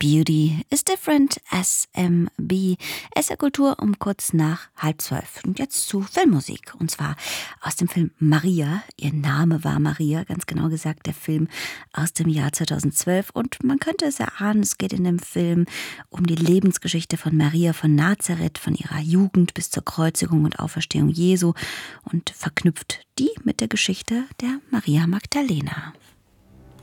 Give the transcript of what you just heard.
Beauty is Different, SMB. SR-Kultur um kurz nach 11:30. Und jetzt zu Filmmusik. Und zwar aus dem Film Maria. Ihr Name war Maria, ganz genau gesagt, der Film aus dem Jahr 2012. Und man könnte es erahnen, es geht in dem Film um die Lebensgeschichte von Maria von Nazareth, von ihrer Jugend bis zur Kreuzigung und Auferstehung Jesu und verknüpft die mit der Geschichte der Maria Magdalena.